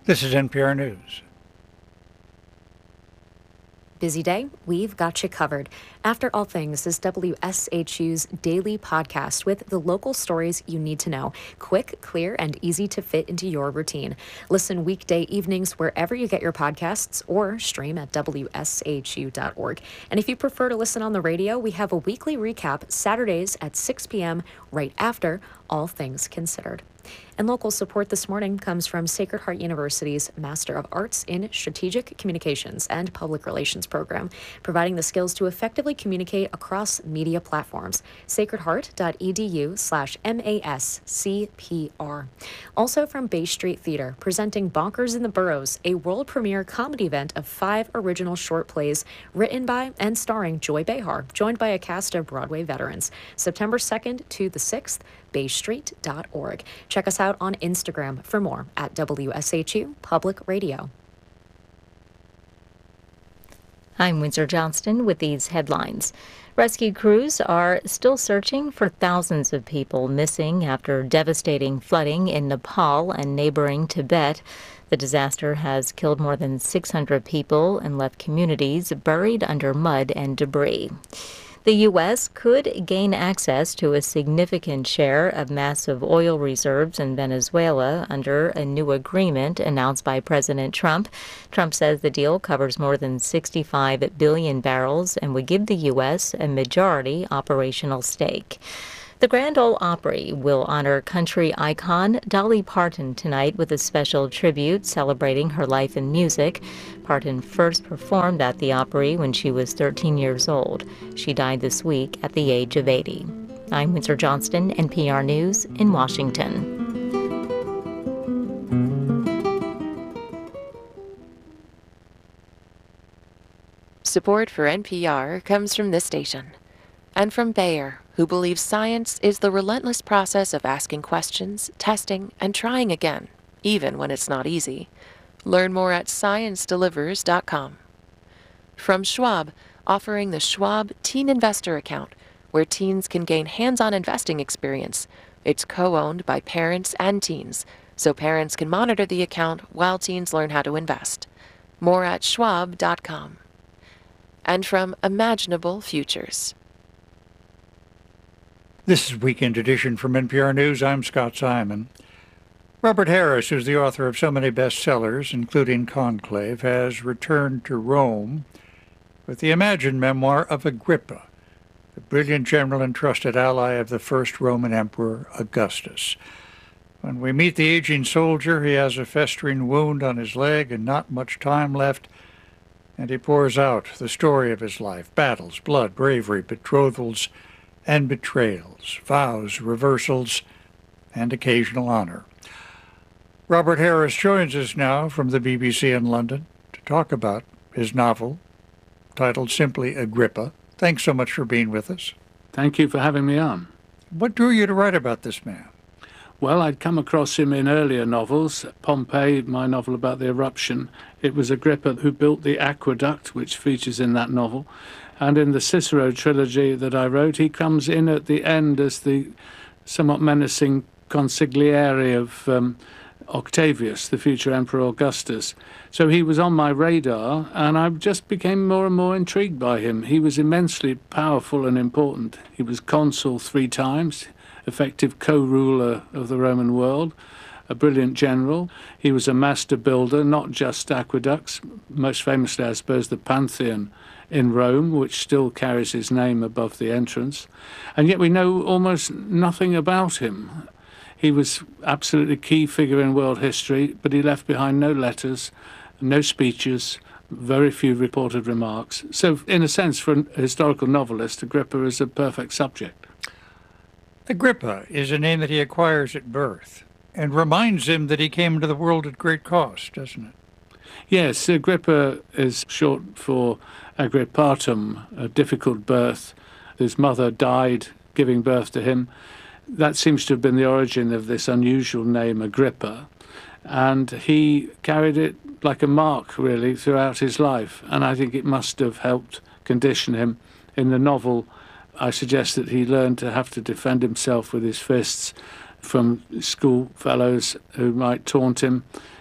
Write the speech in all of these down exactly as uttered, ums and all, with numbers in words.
This is N P R News. Busy day? We've got you covered. After All Things is W S H U's daily podcast with the local stories you need to know. Quick, clear, and easy to fit into your routine. Listen weekday evenings wherever you get your podcasts or stream at W S H U dot org. And if you prefer to listen on the radio, we have a weekly recap Saturdays at six p.m. right after All Things Considered. And local support this morning comes from Sacred Heart University's Master of Arts in Strategic Communications and Public Relations program, providing the skills to effectively communicate across media platforms. sacredheart.edu slash MASCPR. Also from Bay Street Theater, presenting Bonkers in the Burrows, a world premiere comedy event of five original short plays written by and starring Joy Behar, joined by a cast of Broadway veterans. September second to the sixth, bay street dot org. Check us out on Instagram for more at W S H U Public Radio. I'm Windsor Johnston with these headlines. Rescue crews are still searching for thousands of people missing after devastating flooding in Nepal and neighboring Tibet. The disaster has killed more than six hundred people and left communities buried under mud and debris. The U S could gain access to a significant share of massive oil reserves in Venezuela under a new agreement announced by President Trump. Trump says the deal covers more than sixty-five billion barrels and would give the U S a majority operational stake. The Grand Ole Opry will honor country icon Dolly Parton tonight with a special tribute celebrating her life in music. Parton first performed at the Opry when she was thirteen years old. She died this week at the age of eighty. I'm Windsor Johnston, N P R News in Washington. Support for N P R comes from this station and from Bayer, who believes science is the relentless process of asking questions, testing, and trying again, even when it's not easy. Learn more at science delivers dot com. From Schwab, offering the Schwab Teen Investor Account, where teens can gain hands-on investing experience. It's co-owned by parents and teens, so parents can monitor the account while teens learn how to invest. More at schwab dot com. And from Imaginable Futures. This is Weekend Edition from N P R News. I'm Scott Simon. Robert Harris, who's the author of so many bestsellers, including Conclave, has returned to Rome with the imagined memoir of Agrippa, the brilliant general and trusted ally of the first Roman emperor, Augustus. When we meet the aging soldier, he has a festering wound on his leg and not much time left, and he pours out the story of his life: battles, blood, bravery, betrothals, and betrayals, vows, reversals, and occasional honor. Robert Harris joins us now from the B B C in London to talk about his novel, titled simply Agrippa. Thanks so much for being with us. Thank you for having me on. What drew you to write about this man? Well, I'd come across him in earlier novels. Pompeii, my novel about the eruption. It was Agrippa who built the aqueduct, which features in that novel. And in the Cicero trilogy that I wrote, he comes in at the end as the somewhat menacing consigliere of um, Octavius, the future Emperor Augustus. So he was on my radar, and I just became more and more intrigued by him. He was immensely powerful and important. He was consul three times, effective co-ruler of the Roman world, a brilliant general. He was a master builder, not just aqueducts, most famously, I suppose, the Pantheon in Rome, which still carries his name above the entrance. And yet we know almost nothing about him. He was absolutely a key figure in world history, but he left behind no letters, no speeches, very few reported remarks. So, in a sense, for a historical novelist, Agrippa is a perfect subject. Agrippa is a name that he acquires at birth and reminds him that he came into the world at great cost, doesn't it? Yes, Agrippa is short for Agrippatum, a difficult birth. His mother died giving birth to him. That seems to have been the origin of this unusual name, Agrippa. And he carried it like a mark, really, throughout his life. And I think it must have helped condition him. In the novel, I suggest that he learned to have to defend himself with his fists from school fellows who might taunt him.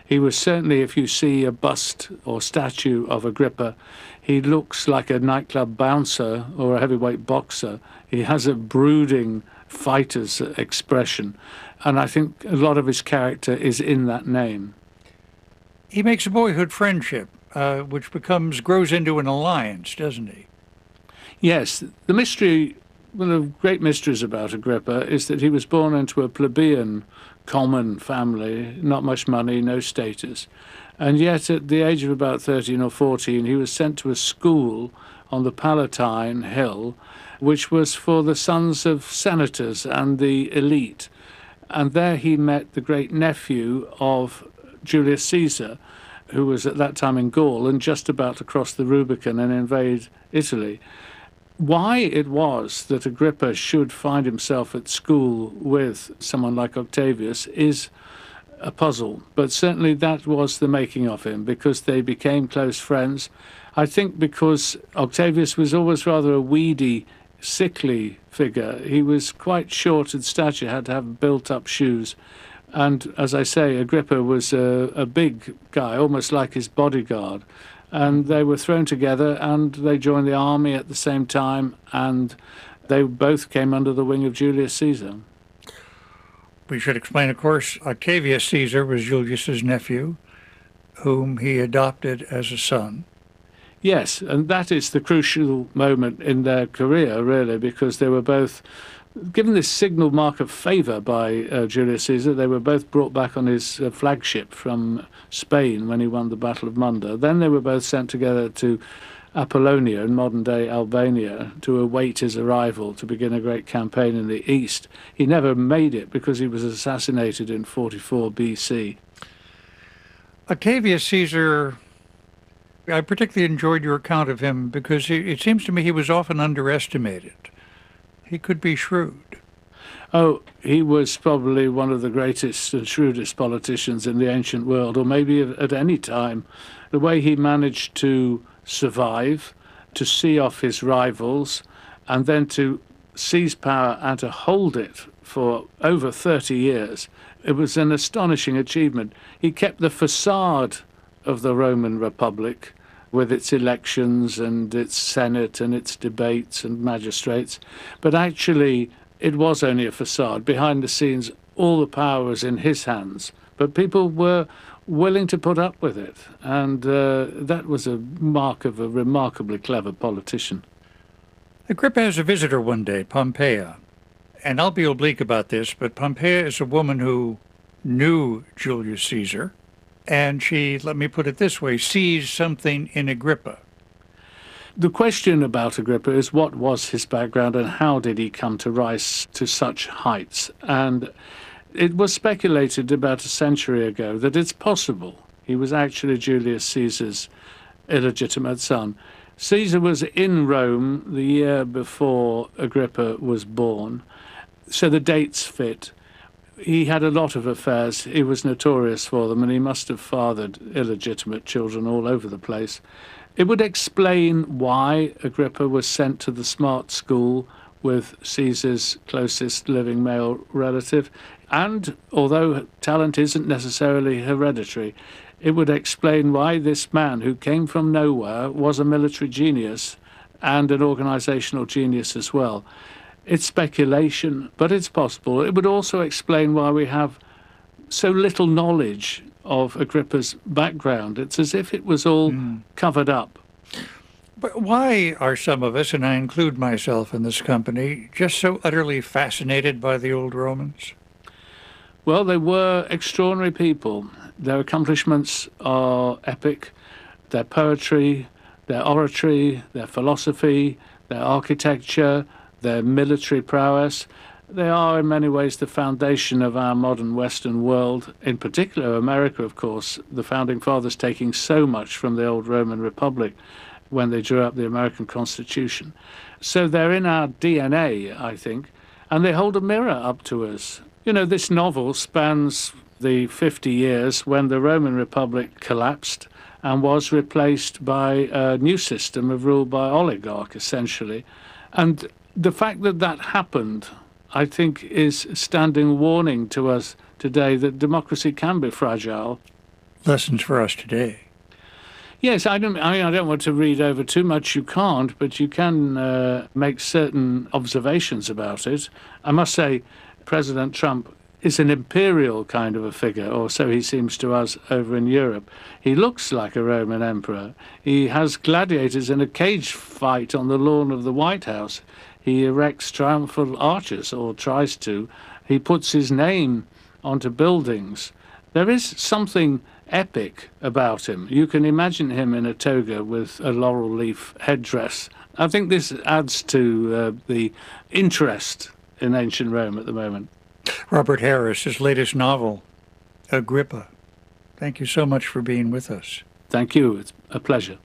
He was certainly, if you see a bust or statue of Agrippa, he looks like a nightclub bouncer or a heavyweight boxer. He has a brooding fighter's expression, and I think a lot of his character is in that name. He makes a boyhood friendship, uh, which becomes grows into an alliance, doesn't he? Yes, the mystery, one of the great mysteries about Agrippa is that he was born into a plebeian, common family, not much money, no status. And yet at the age of about thirteen or fourteen, he was sent to a school on the Palatine Hill, which was for the sons of senators and the elite. And there he met the great nephew of Julius Caesar, who was at that time in Gaul and just about to cross the Rubicon and invade Italy. Why it was that Agrippa should find himself at school with someone like Octavius is a puzzle, but certainly that was the making of him, because they became close friends. I think because Octavius was always rather a weedy, sickly figure. He was quite short in stature, had to have built-up shoes. And as I say, Agrippa was a, a big guy, almost like his bodyguard. And they were thrown together and they joined the army at the same time, and they both came under the wing of Julius Caesar. We should explain, of course, Octavius Caesar was Julius's nephew, whom he adopted as a son. Yes, and that is the crucial moment in their career, really, because they were both given this signal mark of favour by uh, Julius Caesar. They were both brought back on his uh, flagship from Spain when he won the Battle of Munda. Then they were both sent together to Apollonia in modern-day Albania to await his arrival to begin a great campaign in the east. He never made it because he was assassinated in forty-four B C. Octavius Caesar, I particularly enjoyed your account of him because it, it seems to me he was often underestimated. He could be shrewd. Oh, he was probably one of the greatest and shrewdest politicians in the ancient world, or maybe at, at any time. The way he managed to survive, to see off his rivals, and then to seize power and to hold it for over thirty years. It was an astonishing achievement. He kept the facade of the Roman Republic with its elections and its Senate and its debates and magistrates, but actually it was only a facade. Behind the scenes, all the power was in his hands, but people were willing to put up with it, and uh, that was a mark of a remarkably clever politician. Agrippa has a visitor one day, Pompeia. And I'll be oblique about this, but Pompeia is a woman who knew Julius Caesar, and she, let me put it this way, sees something in Agrippa. The question about Agrippa is what was his background and how did he come to rise to such heights? And it was speculated about a century ago that it's possible he was actually Julius Caesar's illegitimate son. Caesar was in Rome the year before Agrippa was born, so the dates fit. He had a lot of affairs. He was notorious for them, and he must have fathered illegitimate children all over the place. It would explain why Agrippa was sent to the smart school with Caesar's closest living male relative. And although talent isn't necessarily hereditary, it would explain why this man who came from nowhere was a military genius and an organizational genius as well. It's speculation, but it's possible. It would also explain why we have so little knowledge of Agrippa's background. It's as if it was all mm. covered up. But why are some of us, and I include myself in this company, just so utterly fascinated by the old Romans? Well, they were extraordinary people. Their accomplishments are epic. Their poetry, their oratory, their philosophy, their architecture, their military prowess. They are in many ways the foundation of our modern Western world, in particular America, of course, the Founding Fathers taking so much from the old Roman Republic when they drew up the American Constitution. So they're in our D N A, I think, and they hold a mirror up to us. You know, this novel spans the fifty years when the Roman Republic collapsed and was replaced by a new system of rule by oligarch, essentially. And the fact that that happened, I think, is standing warning to us today that democracy can be fragile. lessons for us today. Yes, I don't. I mean, I don't want to read over too much. You can't, but you can uh, make certain observations about it. I must say, President Trump is an imperial kind of a figure, or so he seems to us over in Europe. He looks like a Roman emperor. He has gladiators in a cage fight on the lawn of the White House. He erects triumphal arches, or tries to. He puts his name onto buildings. There is something epic about him. You can imagine him in a toga with a laurel leaf headdress. I think this adds to uh, the interest in ancient Rome at the moment. Robert Harris, his latest novel, Agrippa. Thank you so much for being with us. Thank you. It's a pleasure.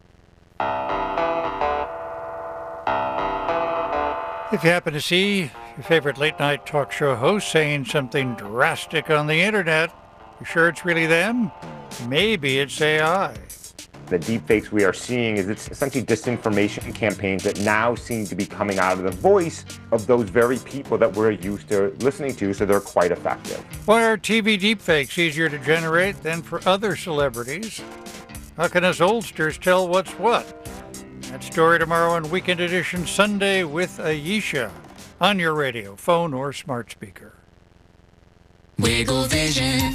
If you happen to see your favorite late-night talk show host saying something drastic on the internet, you sure it's really them? Maybe it's A I. The deepfakes we are seeing is it's essentially disinformation campaigns that now seem to be coming out of the voice of those very people that we're used to listening to, so they're quite effective. Why are T V deepfakes easier to generate than for other celebrities? How can us oldsters tell what's what? That story tomorrow on Weekend Edition Sunday with Ayesha on your radio, phone, or smart speaker. Wiggle Vision.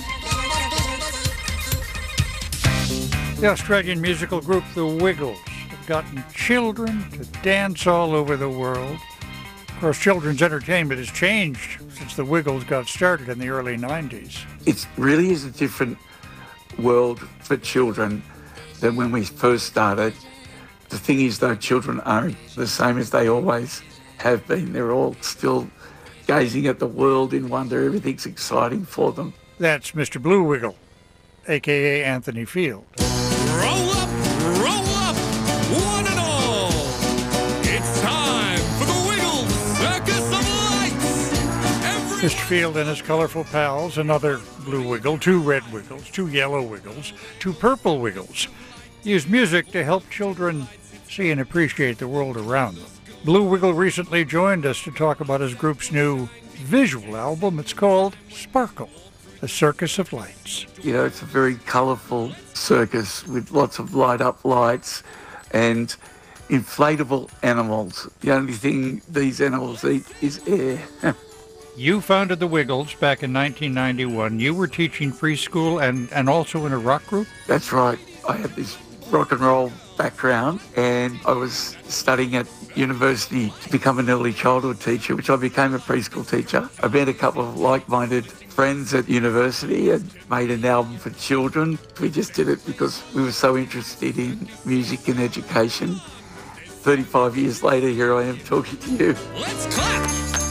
The Australian musical group The Wiggles have gotten children to dance all over the world. Of course, children's entertainment has changed since The Wiggles got started in the early nineties. It really is a different world for children than when we first started. The thing is, though, children aren't the same as they always have been. They're all still gazing at the world in wonder. Everything's exciting for them. That's Mister Blue Wiggle, a k a. Anthony Field. Roll up, roll up, one and all. It's time for the Wiggles Circus of Lights. Every Mister Field and his colorful pals, another blue wiggle, two red wiggles, two yellow wiggles, two purple wiggles, use music to help children see and appreciate the world around them. Blue Wiggle recently joined us to talk about his group's new visual album. It's called Sparkle, a Circus of Lights. You know, it's a very colourful circus with lots of light-up lights and inflatable animals. The only thing these animals eat is air. You founded the Wiggles back in nineteen ninety-one. You were teaching preschool and, and also in a rock group? That's right. I had this rock and roll background and I was studying at university to become an early childhood teacher, which I became a preschool teacher. I met a couple of like-minded friends at university and made an album for children. We just did it because we were so interested in music and education. thirty-five years later, here I am talking to you. Let's clap.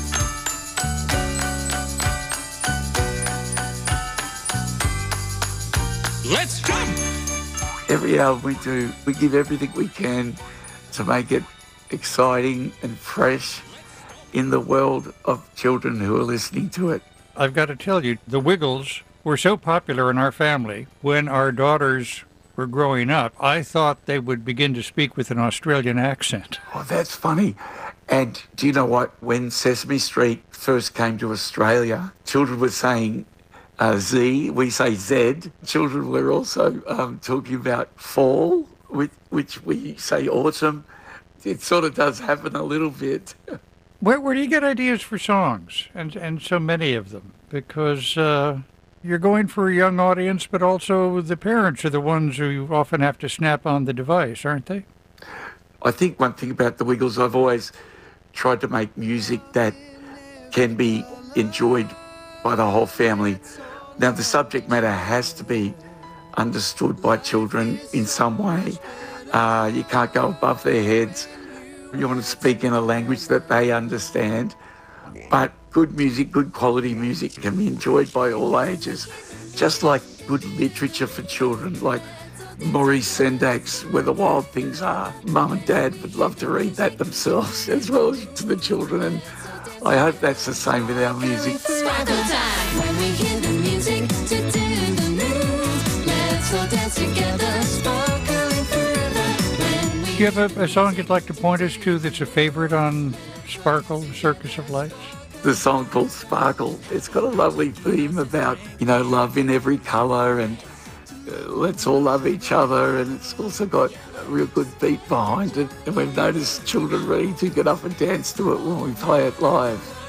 Let's jump. Every album we do, we give everything we can to make it exciting and fresh in the world of children who are listening to it. I've got to tell you, the Wiggles were so popular in our family. When our daughters were growing up, I thought they would begin to speak with an Australian accent. Oh, that's funny. And do you know what? When Sesame Street first came to Australia, children were saying uh, Z, we say Z. Children were also um, talking about fall, which, which we say autumn. It sort of does happen a little bit. Where, where do you get ideas for songs, and and so many of them? Because uh, you're going for a young audience, but also the parents are the ones who often have to snap on the device, aren't they? I think one thing about the Wiggles, I've always tried to make music that can be enjoyed by the whole family. Now, the subject matter has to be understood by children in some way. Uh, you can't go above their heads. You want to speak in a language that they understand. But good music, good quality music can be enjoyed by all ages. Just like good literature for children, like Maurice Sendak's Where the Wild Things Are. Mum and Dad would love to read that themselves as well as to the children, and I hope that's the same with our music. Sparkle time when we hear the music to do the move. Let's all dance together, sparkling forever. When we Do you have a, a song you'd like to point us to that's a favorite on Sparkle, the Circus of Lights? The song called Sparkle, it's got a lovely theme about, you know, love in every colour and uh, let's all love each other, and it's also got a real good beat behind it. And we've noticed children ready to get up and dance to it when we play it live.